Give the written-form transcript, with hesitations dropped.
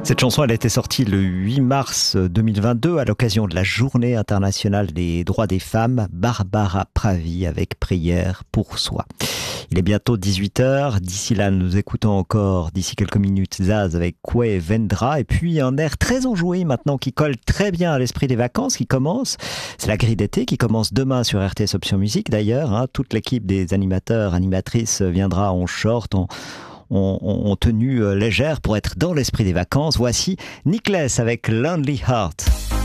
Cette chanson, elle a été sortie le 8 mars 2022 à l'occasion de la Journée internationale des droits des femmes. Barbara Pravi avec Prière pour soi. Il est bientôt 18h. D'ici là, nous écoutons encore, d'ici quelques minutes, Zaz avec Kwe Vendra. Et puis un air très enjoué maintenant qui colle très bien à l'esprit des vacances qui commence. C'est la grille d'été qui commence demain sur RTS Option Musique d'ailleurs. Toute l'équipe des animateurs, animatrices viendra en short, en tenue légère pour être dans l'esprit des vacances. Voici Nicholas avec Lonely Heart.